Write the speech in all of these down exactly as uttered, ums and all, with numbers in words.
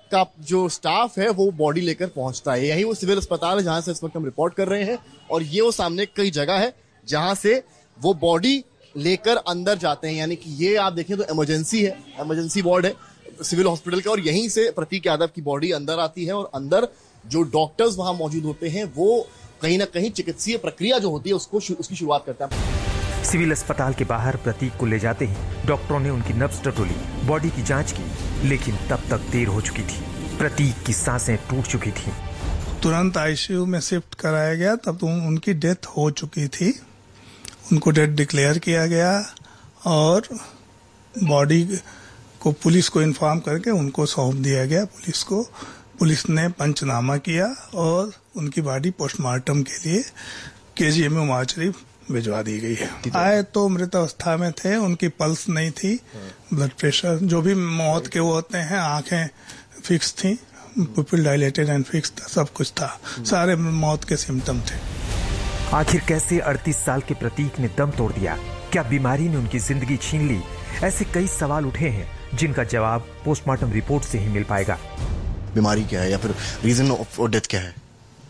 का जो स्टाफ है वो बॉडी लेकर पहुंचता है। यही वो सिविल अस्पताल है जहां से इस वक्त हम रिपोर्ट कर रहे हैं, और ये वो सामने कई जगह है जहां से वो बॉडी लेकर अंदर जाते हैं। यानी कि ये आप देखें तो इमरजेंसी है, इमरजेंसी वार्ड है सिविल हॉस्पिटल का, और यहीं से प्रतीक यादव की बॉडी अंदर आती है, और अंदर जो डॉक्टर्स वहां मौजूद होते हैं वो कहीं ना कहीं चिकित्सीय प्रक्रिया जो होती है उसको उसकी शुरुआत करता है। सिविल अस्पताल के बाहर प्रतीक को ले जाते ही डॉक्टरों ने उनकी नब्ज टटोली, बॉडी की जांच की, लेकिन तब तक देर हो चुकी थी। प्रतीक की सांसें टूट चुकी थी। तुरंत आईसीयू में शिफ्ट कराया गया, तब तो उनकी डेथ हो चुकी थी। उनको डेथ डिक्लेयर किया गया और बॉडी को पुलिस को इन्फॉर्म करके उनको सौंप दिया गया पुलिस को। पुलिस ने पंचनामा किया और उनकी बॉडी पोस्टमार्टम के लिए केजीएमयू मार्चरी भिजवा दी गई है। आए तो मृत अवस्था में थे, उनकी पल्स नहीं थी, ब्लड प्रेशर जो भी मौत के वो होते हैं, आंखें फिक्स थी, पुपिल डायलेटेड एंड फिक्स था, सब कुछ था, सारे मौत के सिम्टम थे। आखिर कैसे अड़तीस साल के प्रतीक ने दम तोड़ दिया? क्या बीमारी ने उनकी जिंदगी छीन ली? ऐसे कई सवाल उठे हैं जिनका जवाब पोस्टमार्टम रिपोर्ट से ही मिल पाएगा। बीमारी क्या है या फिर रीजन ऑफ डेथ क्या है?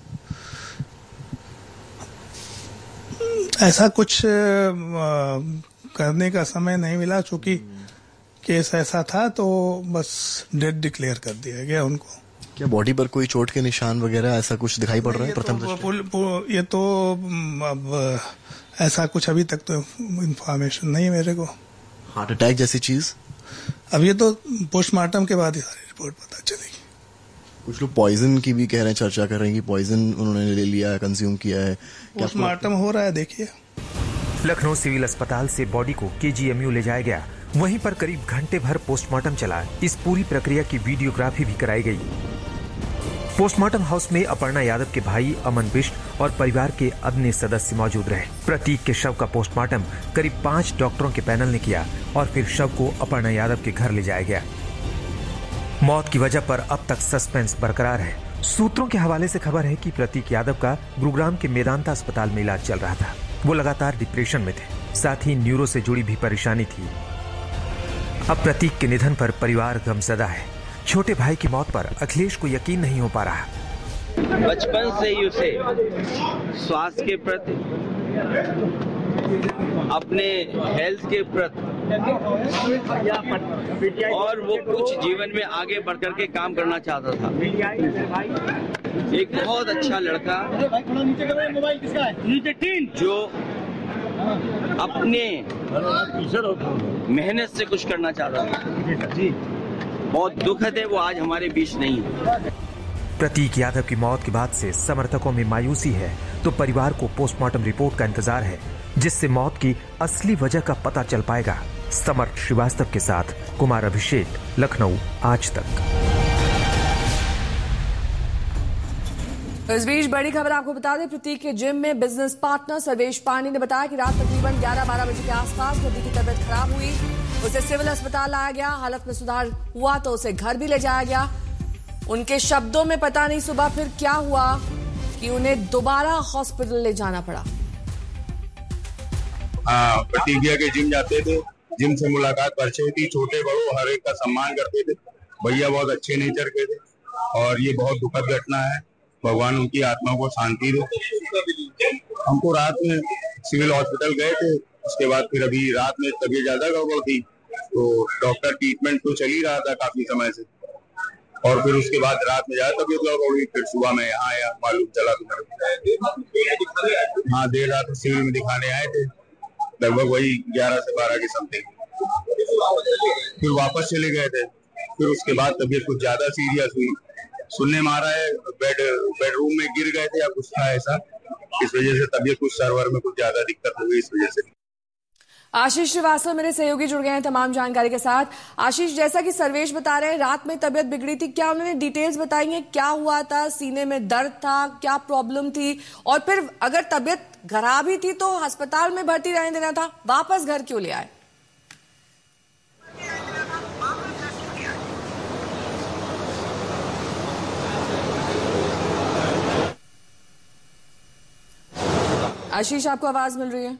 ऐसा कुछ करने का समय नहीं मिला, चूंकि केस ऐसा था तो बस डेथ डिक्लेयर कर दिया गया उनको। क्या बॉडी पर कोई चोट के निशान वगैरह ऐसा कुछ दिखाई पड़ रहा है? प्रथम तो, ये तो अब ऐसा कुछ अभी तक तो इंफॉर्मेशन नहीं है मेरे को। हार्ट अटैक जैसी चीज? अब ये तो पोस्टमार्टम के बाद ही सारी रिपोर्ट पता चलेगी। कुछ लोग पॉइजन की भी कह रहे हैं, चर्चा कर रहे हैं कि पॉइजन उन्होंने ले लिया है, कंज्यूम किया है। पोस्टमार्टम हो रहा है, देखिए। लखनऊ सिविल अस्पताल से बॉडी को केजीएमयू ले जाया गया। वहीं पर करीब घंटे भर पोस्टमार्टम चला। इस पूरी प्रक्रिया की वीडियोग्राफी भी कराई गई। पोस्टमार्टम हाउस में अपर्णा यादव के भाई अमन बिष्ट और परिवार के अन्य सदस्य मौजूद रहे। प्रतीक के शव का पोस्टमार्टम करीब पांच डॉक्टरों के पैनल ने किया और फिर शव को अपर्णा यादव के घर ले जाया गया। मौत की वजह पर अब तक सस्पेंस बरकरार है। सूत्रों के हवाले से खबर है कि प्रतीक यादव का गुरुग्राम के मेदांता अस्पताल में इलाज चल रहा था। वो लगातार डिप्रेशन में थे, साथ ही न्यूरो से जुड़ी भी परेशानी थी। अब प्रतीक के निधन पर परिवार गमजदा है। छोटे भाई की मौत पर अखिलेश को यकीन नहीं हो पा रहा। बचपन से ही उसे स्वास्थ्य के प्रति, अपने हेल्थ के प्रति और वो कुछ जीवन में आगे बढ़कर के काम करना चाहता था। एक बहुत अच्छा लड़का जो अपने मेहनत से कुछ करना चाहता था। बहुत दुखद है वो आज हमारे बीच नहीं है। प्रतीक यादव की मौत के बाद से समर्थकों में मायूसी है तो परिवार को पोस्टमार्टम रिपोर्ट का इंतजार है, जिससे मौत की असली वजह का पता चल पाएगा। समर्थ श्रीवास्तव के साथ कुमार अभिषेक, लखनऊ, आज तक। इस बीच बड़ी खबर आपको बता दें, प्रतीक के जिम में बिजनेस पार्टनर सर्वेश पांडे ने बताया कि रात तकरीबन ग्यारह बारह बजे के आसपास प्रतीक की तबीयत खराब हुई। उसे सिविल अस्पताल लाया गया। हालत में सुधार हुआ तो उसे घर भी ले जाया गया। उनके शब्दों में पता नहीं सुबह फिर क्या हुआ कि उन्हें दोबारा हॉस्पिटल ले जाना पड़ा। हाँ, प्रतीक के जिम जाते थे, जिम से मुलाकात परिचय थी, छोटे बड़ों हर एक का सम्मान करते थे। भैया बहुत अच्छे नेचर के थे और ये बहुत दुखद घटना है। भगवान उनकी आत्मा को शांति दे। हमको रात में सिविल हॉस्पिटल गए थे, उसके बाद फिर अभी रात में तबीयत ज्यादा गड़बड़ थी तो डॉक्टर ट्रीटमेंट तो चल ही रहा था काफी समय से, और फिर उसके बाद रात में ज्यादा तबीयत गड़बड़ हुई। फिर सुबह में यहाँ आया, मालूम चला तुम्हारे। हाँ, देर रात सिविल में दिखाने आए थे, लगभग वही ग्यारह से बारह के समथिंग। फिर वापस चले गए थे। फिर उसके बाद तबीयत कुछ ज्यादा सीरियस हुई। सुनने में आ रहा है बेड बेडरूम में गिर गए थे या कुछ था ऐसा, इस वजह से तबीयत कुछ सर्वर में कुछ ज्यादा दिक्कत हो गई, इस वजह से। आशीष श्रीवास्तव मेरे सहयोगी जुड़ गए हैं तमाम जानकारी के साथ। आशीष, जैसा कि सर्वेश बता रहे हैं, रात में तबीयत बिगड़ी थी, क्या उन्होंने डिटेल्स बताई हैं? क्या हुआ था? सीने में दर्द था? क्या प्रॉब्लम थी? और फिर अगर तबीयत खराब ही थी तो अस्पताल में भर्ती रहने देना था, वापस घर क्यों ले आए? आशीष, आपको आवाज मिल रही है?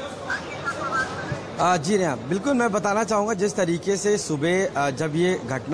जी नहीं, बिल्कुल। मैं बताना चाहूंगा जिस तरीके से सुबह जब ये घटना